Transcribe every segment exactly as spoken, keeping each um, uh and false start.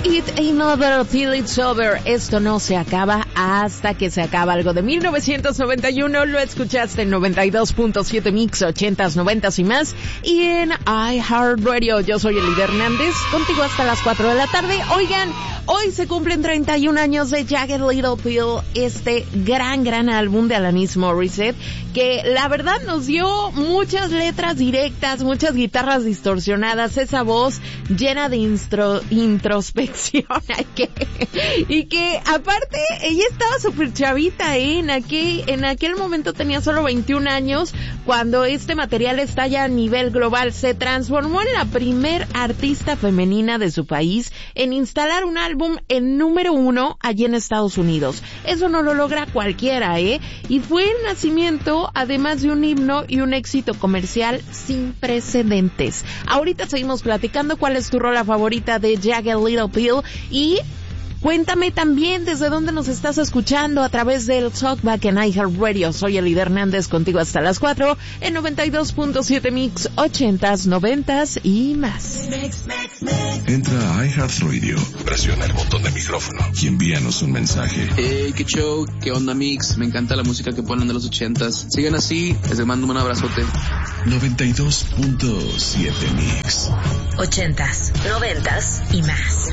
It ain't over till it's over. Esto no se acaba hasta que se acaba. Algo de mil novecientos noventa y uno. Lo escuchaste en noventa y dos punto siete Mix, ochentas, noventas y más. Y en iHeartRadio. Yo soy Elida Hernández. Contigo hasta las cuatro de la tarde. Oigan, hoy se cumplen treinta y un años de Jagged Little Pill. Este gran, gran álbum de Alanis Morissette. Que la verdad nos dio muchas letras directas, muchas guitarras distorsionadas. Esa voz llena de instro, introspección. que, y que aparte ella estaba súper chavita, ¿eh? En aquel, en aquel momento tenía solo veintiún años cuando este material estalla a nivel global. Se transformó en la primer artista femenina de su país en instalar un álbum en número uno allí en Estados Unidos. Eso no lo logra cualquiera, ¿eh? Y fue el nacimiento, además de un himno y un éxito comercial sin precedentes. Ahorita seguimos platicando cuál es tu rola favorita de Jagged Little Pill. Y cuéntame también desde dónde nos estás escuchando a través del Talkback en iHeartRadio. Soy Elida Hernández, contigo hasta las cuatro en noventa y dos punto siete Mix, ochentas, noventas y más. Entra a iHeartRadio, presiona el botón de micrófono y envíanos un mensaje. Hey, qué show, qué onda Mix, me encanta la música que ponen de los ochentas. Sigan así, les mando un abrazote. noventa y dos punto siete Mix, ochentas, noventas y más.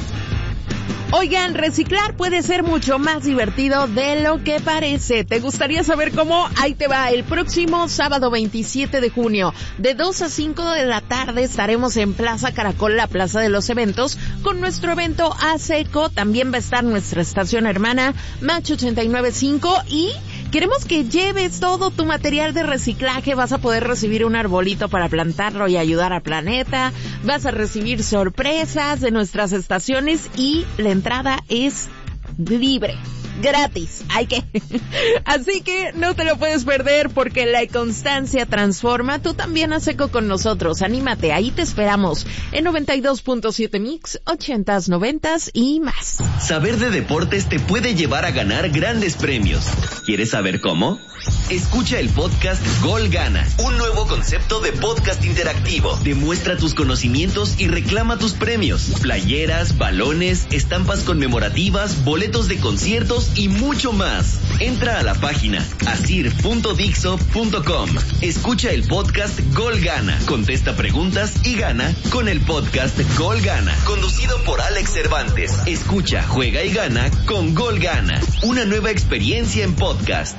Oigan, reciclar puede ser mucho más divertido de lo que parece. ¿Te gustaría saber cómo? Ahí te va. El próximo sábado veintisiete de junio, de dos a cinco de la tarde, estaremos en Plaza Caracol, la plaza de los eventos, con nuestro evento A Seco. También va a estar nuestra estación hermana, Match ochenta y nueve punto cinco, y queremos que lleves todo tu material de reciclaje. Vas a poder recibir un arbolito para plantarlo y ayudar al planeta. Vas a recibir sorpresas de nuestras estaciones y la entrada es libre, gratis. Hay que así que no te lo puedes perder, porque la constancia transforma. Tú también haz Seco con nosotros. Anímate, ahí te esperamos en noventa y dos punto siete Mix, ochentas, noventas y más. Saber de deportes te puede llevar a ganar grandes premios. ¿Quieres saber cómo? Escucha el podcast Gol Gana, un nuevo concepto de podcast interactivo. Demuestra tus conocimientos y reclama tus premios. Playeras, balones, estampas conmemorativas, boletos de conciertos y mucho más. Entra a la página asir punto dixo punto com. Escucha el podcast Gol Gana, contesta preguntas y gana con el podcast Gol Gana, conducido por Alex Cervantes. Escucha, juega y gana con Gol Gana, una nueva experiencia en podcast.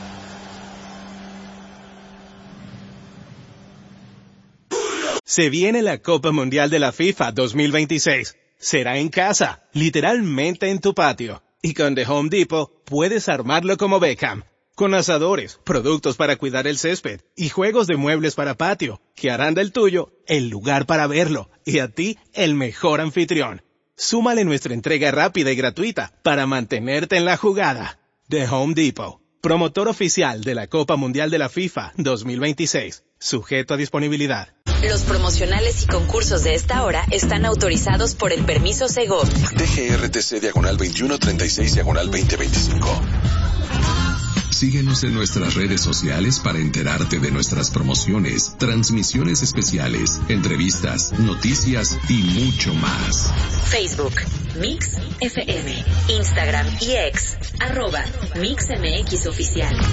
Se viene la Copa Mundial de la FIFA dos mil veintiséis. Será en casa, literalmente en tu patio. Y con The Home Depot puedes armarlo como Beckham. Con asadores, productos para cuidar el césped y juegos de muebles para patio, que harán del tuyo el lugar para verlo y a ti el mejor anfitrión. Súmale nuestra entrega rápida y gratuita para mantenerte en la jugada. The Home Depot, promotor oficial de la Copa Mundial de la FIFA dos mil veintiséis. Sujeto a disponibilidad. Los promocionales y concursos de esta hora están autorizados por el permiso Segov. D G R T C diagonal veintiuno treinta y seis diagonal veinte veinticinco. Síguenos en nuestras redes sociales para enterarte de nuestras promociones, transmisiones especiales, entrevistas, noticias y mucho más. Facebook, Mix F M. Instagram y X, arroba Mix M X Oficial.